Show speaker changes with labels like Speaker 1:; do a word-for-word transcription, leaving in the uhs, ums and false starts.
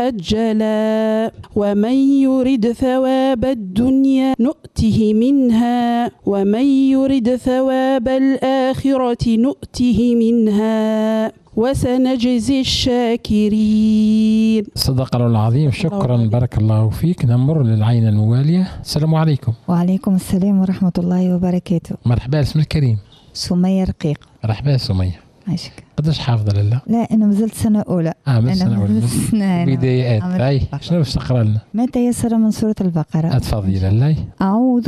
Speaker 1: مؤجلا ومن يرد ثواب الدنيا نؤته منها ومن يرد ثواب الآخرة نؤته منها وسنجزي الشاكرين.
Speaker 2: صدق الله العظيم. شكرا، بارك الله فيك. نمر للعين الموالية. السلام عليكم.
Speaker 3: وعليكم السلام ورحمة الله وبركاته.
Speaker 2: مرحبا، اسم الكريم؟
Speaker 3: سمية رقيق.
Speaker 2: مرحبا سمية.
Speaker 3: عايشك.
Speaker 2: قداش حافظة لله؟
Speaker 3: لا أنا مازلت سنة أولى.
Speaker 2: اه من سنة أولى. بدايات. أي شنو باش تقرا لنا؟
Speaker 3: ما تيسر من سورة البقرة.
Speaker 2: تفضلي لله.
Speaker 3: أعوذ